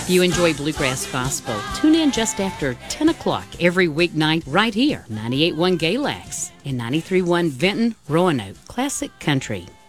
If you enjoy bluegrass gospel, tune in just after 10 o'clock every weeknight right here, 98.1 Galax and 93.1 Vinton, Roanoke Classic Country.